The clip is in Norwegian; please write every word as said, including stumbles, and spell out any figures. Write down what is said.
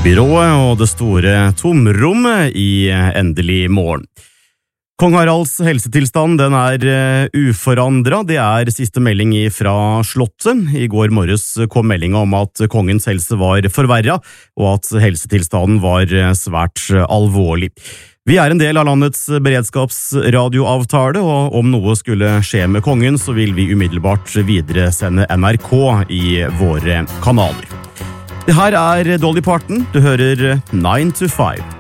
byrået og det store tomrommet i Endelig morgen. Kong Haralds helsetilstand den er uforandret. Det er siste melding fra Slottet. I går morges kom meldingen om at kongens helse var forverret, og at helsetilstanden var svært alvorlig. Vi er en del av landets beredskapsradioavtale, og om noe skulle skje med kongen, så vil vi umiddelbart videre sende N R K i våre kanaler. Det her er Dolly Parton. Du hører nine to five.